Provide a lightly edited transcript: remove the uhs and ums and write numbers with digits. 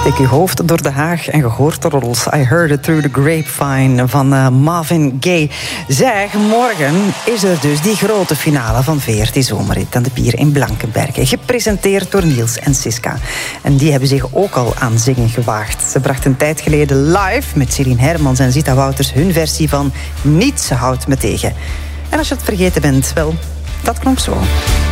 Steek je hoofd door de Haag en je hoort de roddels. I heard it through the grapevine van Marvin Gaye. Zeg, morgen is er dus die grote finale van VRT Zomerrit aan de Pier in Blankenberge. Gepresenteerd door Niels en Siska. En die hebben zich ook al aan zingen gewaagd. Ze brachten een tijd geleden live met Celine Hermans en Zita Wouters hun versie van Niets houdt me tegen. En als je het vergeten bent, wel, dat klonk zo.